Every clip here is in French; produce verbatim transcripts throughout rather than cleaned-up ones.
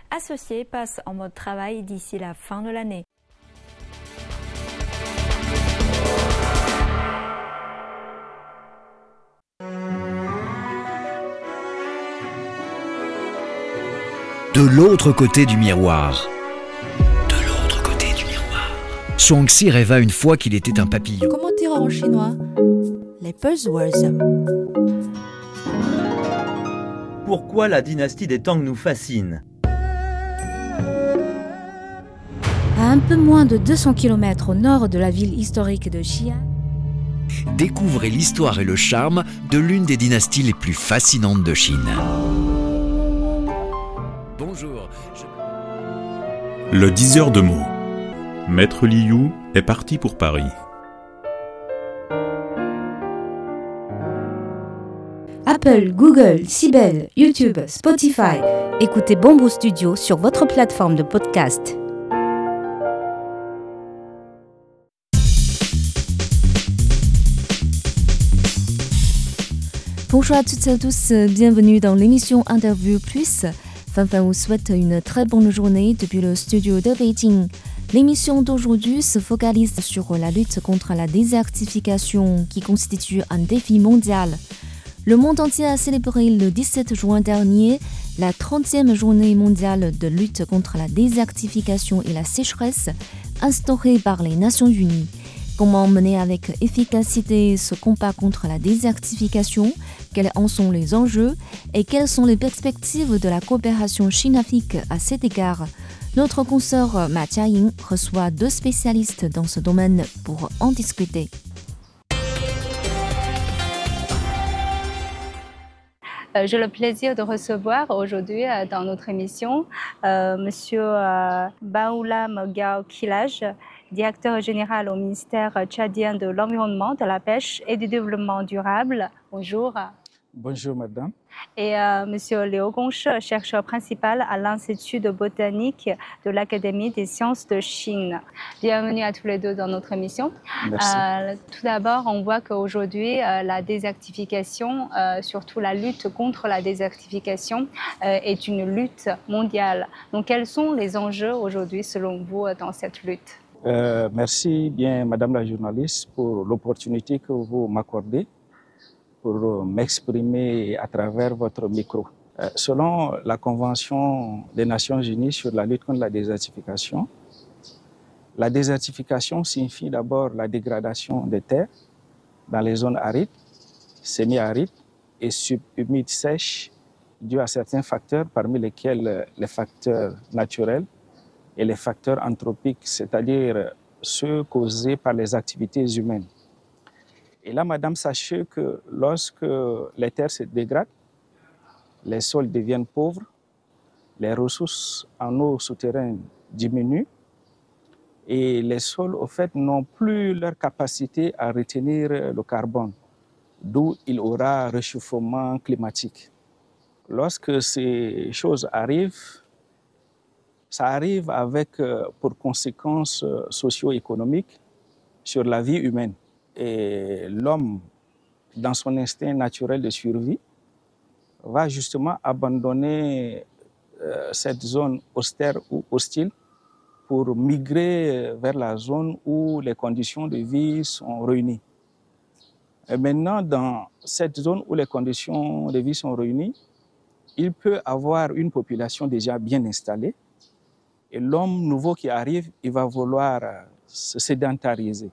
associés passent en mode travail d'ici la fin de l'année. De l'autre côté du miroir. De l'autre côté du miroir. Shuangxi rêva une fois qu'il était un papillon. Comment dire en chinois? Les buzzwords. Pourquoi la dynastie des Tang nous fascine? À un peu moins de deux cents kilomètres au nord de la ville historique de Xi'an, Découvrez l'histoire et le charme de l'une des dynasties les plus fascinantes de Chine. Bonjour. Je... Le diseur de mots. Maître Liu est parti pour Paris. Apple, Google, Sibel, YouTube, Spotify. Écoutez Bamboo Studio sur votre plateforme de podcast. Bonjour à toutes et à tous, bienvenue dans l'émission Interview Plus. Fanfan vous souhaite une très bonne journée depuis le studio de Beijing. L'émission d'aujourd'hui se focalise sur la lutte contre la désertification qui constitue un défi mondial. Le monde entier a célébré le dix-sept juin dernier la trentième journée mondiale de lutte contre la désertification et la sécheresse instaurée par les Nations Unies. Comment mener avec efficacité ce combat contre la désertification? Quels en sont les enjeux? Et quelles sont les perspectives de la coopération Chine-Afrique à cet égard? Notre consoeur Ma Jiaying reçoit deux spécialistes dans ce domaine pour en discuter. J'ai le plaisir de recevoir aujourd'hui dans notre émission euh, Monsieur euh, Baoula Mogao Kilaj, directeur général au ministère tchadien de l'Environnement, de la Pêche et du Développement durable. Bonjour. Bonjour madame. Et euh, Monsieur Liu Gongshi, chercheur principal à l'Institut de botanique de l'Académie des sciences de Chine. Bienvenue à tous les deux dans notre émission. Merci. Euh, tout d'abord, on voit qu'aujourd'hui, euh, la désertification, euh, surtout la lutte contre la désertification, euh, est une lutte mondiale. Donc, quels sont les enjeux aujourd'hui, selon vous, dans cette lutte? Euh, merci bien madame la journaliste pour l'opportunité que vous m'accordez pour m'exprimer à travers votre micro. Euh, selon la Convention des Nations Unies sur la lutte contre la désertification, la désertification signifie d'abord la dégradation des terres dans les zones arides, semi-arides et subhumides sèches dues à certains facteurs, parmi lesquels les facteurs naturels et les facteurs anthropiques, c'est-à-dire ceux causés par les activités humaines. Et là, madame, sachez que lorsque les terres se dégradent, les sols deviennent pauvres, les ressources en eau souterraine diminuent et les sols, au fait, n'ont plus leur capacité à retenir le carbone, d'où il y aura réchauffement climatique. Lorsque ces choses arrivent, ça arrive avec pour conséquences socio-économiques sur la vie humaine. Et l'homme, dans son instinct naturel de survie, va justement abandonner euh, cette zone austère ou hostile pour migrer vers la zone où les conditions de vie sont réunies. Et maintenant, dans cette zone où les conditions de vie sont réunies, il peut avoir une population déjà bien installée. Et l'homme nouveau qui arrive, il va vouloir se sédentariser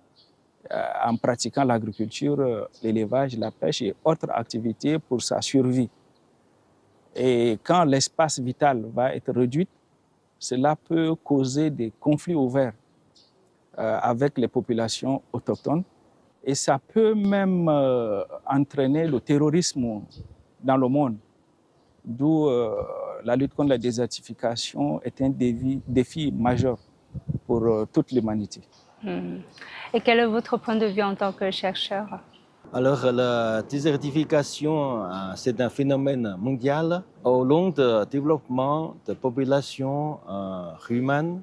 en pratiquant l'agriculture, l'élevage, la pêche et autres activités pour sa survie. Et quand l'espace vital va être réduit, cela peut causer des conflits ouverts euh, avec les populations autochtones et ça peut même euh, entraîner le terrorisme dans le monde, d'où euh, la lutte contre la désertification est un défi, défi majeur pour euh, toute l'humanité. Hmm. Et quel est votre point de vue en tant que chercheur? Alors, la désertification, c'est un phénomène mondial au long du développement de populations euh, humaines.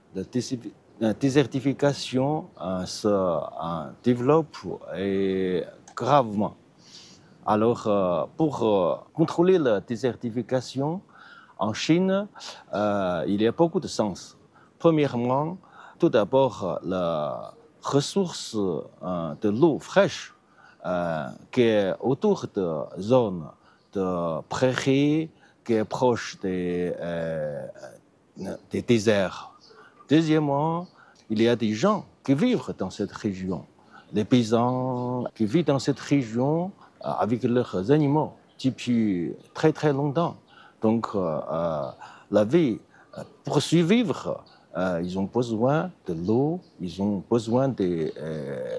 La désertification euh, se euh, développe et gravement. Alors, euh, pour euh, contrôler la désertification, En Chine, euh, il y a beaucoup de sens. Premièrement, tout d'abord, la ressource euh, de l'eau fraîche euh, qui est autour de zones de prairies, qui est proche des, euh, des déserts. Deuxièmement, il y a des gens qui vivent dans cette région. Les paysans qui vivent dans cette région euh, avec leurs animaux depuis très très longtemps. Donc, euh, euh, la vie, euh, pour survivre, euh, ils ont besoin de l'eau, ils ont besoin d'un euh,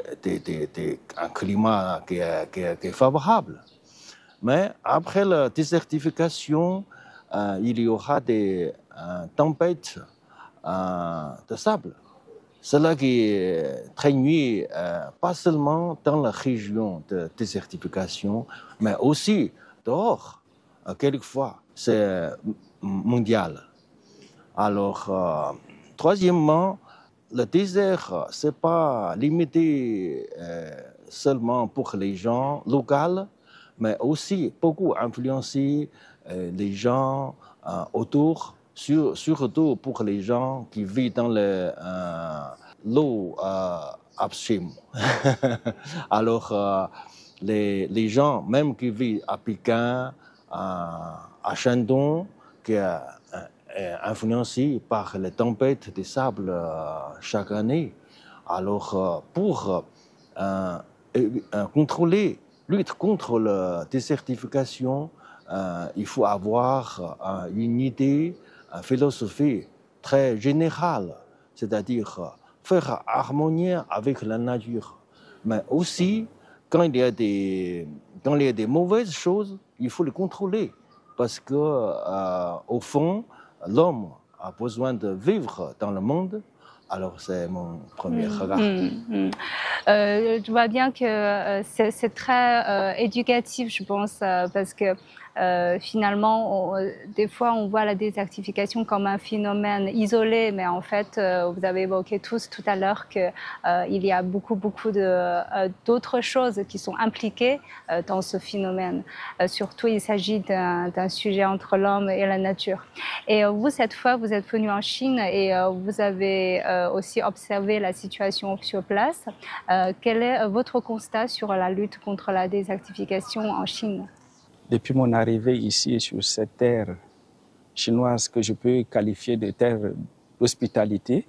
climat qui est, qui, est, qui est favorable. Mais après la désertification, euh, il y aura des euh, tempêtes euh, de sable. Cela qui très nuit, euh, pas seulement dans la région de désertification, mais aussi dehors, euh, quelquefois. C'est mondial. Alors, euh, troisièmement, le désert, ce n'est pas limité euh, seulement pour les gens locaux, mais aussi beaucoup influencer euh, les gens euh, autour, sur, surtout pour les gens qui vivent dans le, euh, l'eau euh, upstream. Alors, euh, les, les gens, même qui vivent à Pékin, à, à Shandong, qui est, est influencé par les tempêtes de sable euh, chaque année. Alors, euh, pour euh, euh, contrôler, lutter contre la désertification, euh, il faut avoir euh, une idée, une philosophie très générale, c'est-à-dire faire harmonie avec la nature. Mais aussi, quand il y a des, quand il y a des mauvaises choses, il faut les contrôler. Parce que, euh, au fond, l'homme a besoin de vivre dans le monde. Alors, c'est mon premier mmh, regard. Mmh, mmh. Euh, je vois bien que euh, c'est, c'est très euh, éducatif, je pense, euh, parce que euh, finalement, on, des fois, on voit la désertification comme un phénomène isolé, mais en fait, euh, vous avez évoqué tous tout à l'heure qu'il euh, y a beaucoup, beaucoup de, euh, d'autres choses qui sont impliquées euh, dans ce phénomène. Euh, surtout, il s'agit d'un, d'un sujet entre l'homme et la nature. Et euh, vous, cette fois, vous êtes venu en Chine et euh, vous avez euh, aussi observé la situation sur place. Euh, quel est votre constat sur la lutte contre la désertification en Chine? Depuis mon arrivée ici sur cette terre chinoise que je peux qualifier de terre d'hospitalité,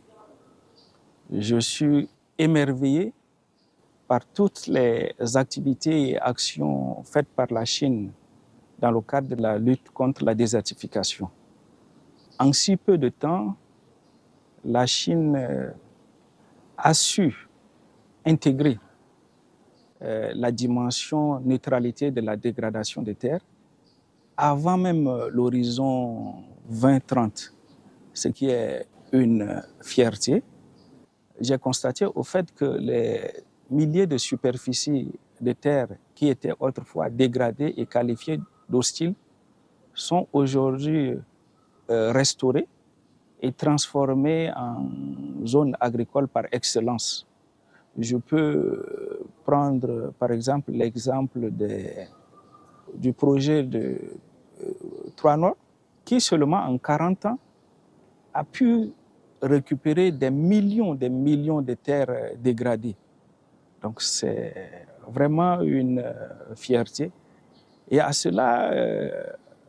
je suis émerveillé par toutes les activités et actions faites par la Chine dans le cadre de la lutte contre la désertification. En si peu de temps, la Chine a su intégrer euh, la dimension neutralité de la dégradation des terres avant même l'horizon vingt trente, ce qui est une fierté. J'ai constaté au fait que les milliers de superficies de terres qui étaient autrefois dégradées et qualifiées d'hostiles sont aujourd'hui euh, restaurées et transformées en zones agricoles par excellence. Je peux prendre par exemple l'exemple des, du projet de euh, Trois Nord, qui seulement en quarante ans a pu récupérer des millions, des millions de terres dégradées. Donc c'est vraiment une euh, fierté. Et à cela, euh,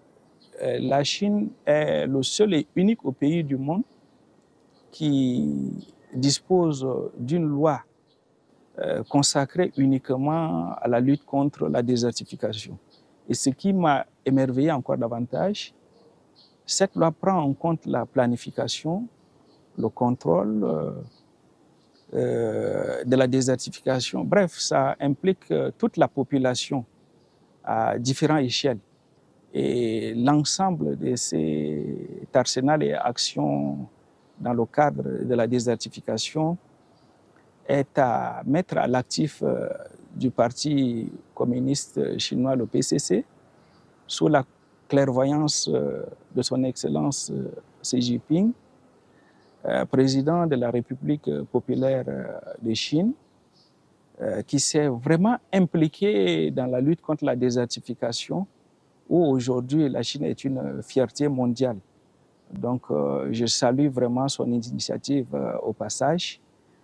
la Chine est le seul et unique au pays du monde qui dispose d'une loi euh, consacrée uniquement à la lutte contre la désertification. Et ce qui m'a émerveillé encore davantage, cette loi prend en compte la planification, le contrôle euh, euh, de la désertification. Bref, ça implique euh, toute la population à différentes échelles. Et l'ensemble de ces arsenals et actions dans le cadre de la désertification est à mettre à l'actif euh, du Parti communiste chinois, le P C C, sous la clairvoyance euh, de son Excellence euh, Xi Jinping, euh, président de la République populaire euh, de Chine, euh, qui s'est vraiment impliqué dans la lutte contre la désertification où aujourd'hui la Chine est une fierté mondiale. Donc euh, je salue vraiment son initiative euh, au passage.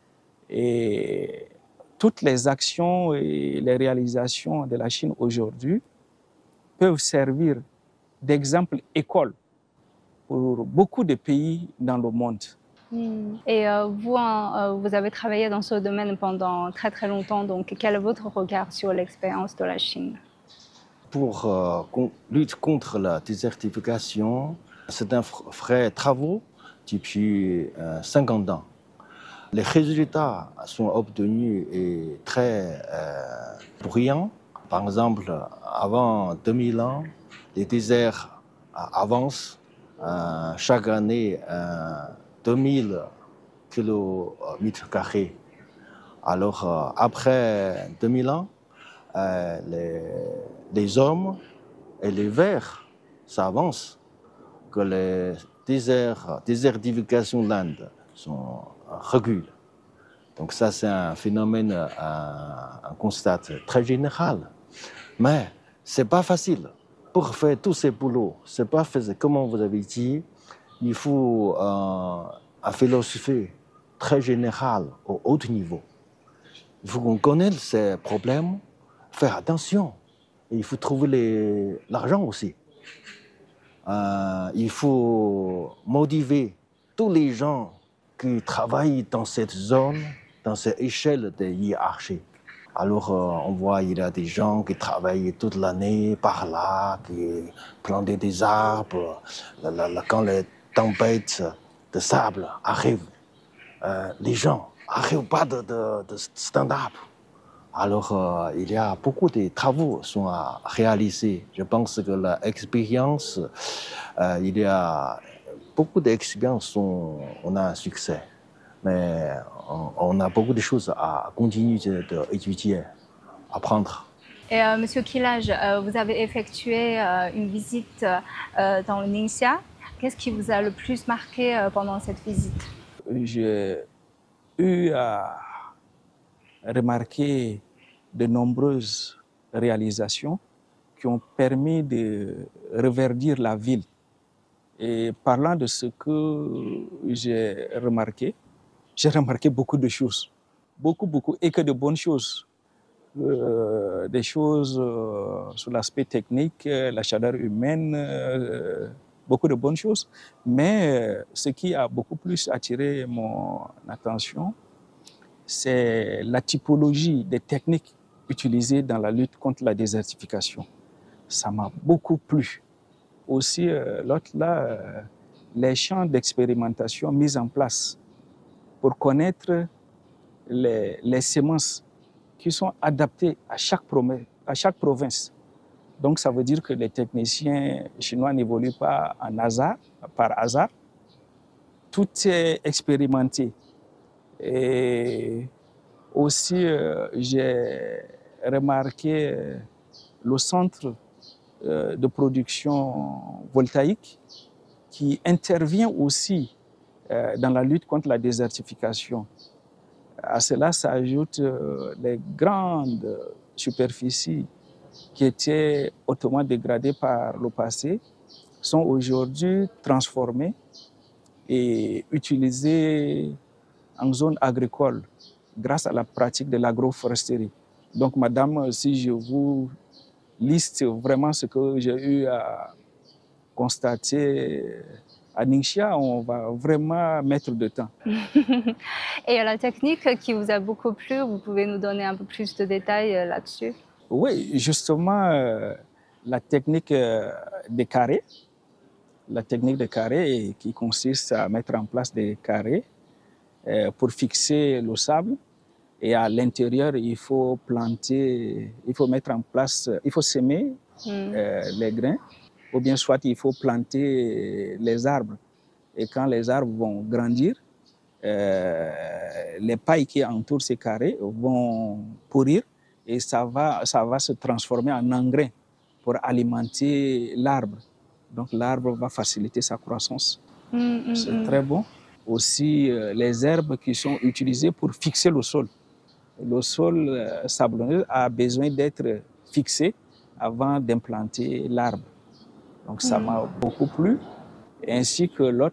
Et toutes les actions et les réalisations de la Chine aujourd'hui peuvent servir d'exemple école pour beaucoup de pays dans le monde. Mm. Et euh, vous, euh, vous avez travaillé dans ce domaine pendant très très longtemps, donc quel est votre regard sur l'expérience de la Chine? Pour euh, con- lutter contre la désertification, c'est un vrai travail depuis euh, cinquante ans. Les résultats sont obtenus et très euh, bruyants. Par exemple, avant deux mille ans, les déserts euh, avancent euh, chaque année euh, deux mille kilomètres carrés. Alors, euh, après deux mille ans, euh, les, les hommes et les vers s'avancent, que les déserts, désertifications de l'Inde sont reculent. Donc ça, c'est un phénomène, un, un constat très général. Mais c'est pas facile. Pour faire tous ces boulots, c'est pas facile. Comme vous avez dit, il faut euh, une philosophie très générale au haut niveau. Il faut qu'on connaisse ces problèmes, faire attention. Et il faut trouver les, l'argent aussi. Euh, il faut motiver tous les gens qui travaillent dans cette zone, dans cette échelle de hiérarchie. Alors, euh, on voit il y a des gens qui travaillent toute l'année par là, qui plantent des arbres. La, la, la, quand les tempêtes de sable arrivent, euh, les gens n'arrivent pas de, de, de stand-up. Alors, euh, il y a beaucoup de travaux qui sont à réaliser. Je pense que l'expérience, euh, il y a beaucoup d'expériences, on, on a un succès. Mais on, on a beaucoup de choses à continuer d'étudier, à apprendre. Et euh, Monsieur Kilage, euh, vous avez effectué euh, une visite euh, dans le Ningxia. Qu'est-ce qui vous a le plus marqué euh, pendant cette visite? J'ai eu à remarquer de nombreuses réalisations qui ont permis de reverdir la ville. Et parlant de ce que j'ai remarqué, j'ai remarqué beaucoup de choses, beaucoup, beaucoup, et que de bonnes choses. Euh, des choses euh, sur l'aspect technique, la chaleur humaine, euh, beaucoup de bonnes choses. Mais euh, ce qui a beaucoup plus attiré mon attention, c'est la typologie des techniques utilisées dans la lutte contre la désertification. Ça m'a beaucoup plu. Aussi, euh, l'autre là, euh, les champs d'expérimentation mis en place pour connaître les, les semences qui sont adaptées à chaque, promesse, à chaque province. Donc, ça veut dire que les techniciens chinois n'évoluent pas en hasard, par hasard. Tout est expérimenté. Et aussi, euh, j'ai remarqué euh, le centre euh, de production voltaïque qui intervient aussi euh, dans la lutte contre la désertification. À cela s'ajoutent euh, les grandes superficies qui étaient hautement dégradées par le passé, sont aujourd'hui transformées et utilisées en zone agricole grâce à la pratique de l'agroforesterie. Donc, madame, si je vous liste vraiment ce que j'ai eu à constater à Ningxia, on va vraiment mettre de temps. Et la technique qui vous a beaucoup plu, vous pouvez nous donner un peu plus de détails là-dessus? Oui, justement, euh, la technique euh, des carrés, la technique des carrés qui consiste à mettre en place des carrés euh, pour fixer le sable. Et à l'intérieur, il faut planter, il faut mettre en place, il faut semer mm. euh, les grains, ou bien soit il faut planter les arbres. Et quand les arbres vont grandir, euh, les pailles qui entourent ces carrés vont pourrir et ça va, ça va se transformer en engrais pour alimenter l'arbre. Donc l'arbre va faciliter sa croissance. Mm, mm, C'est mm. très bon. Aussi, euh, les herbes qui sont utilisées pour fixer le sol. Le sol euh, sablonneux a besoin d'être fixé avant d'implanter l'arbre. Donc ça m'a beaucoup plu, ainsi que l'autre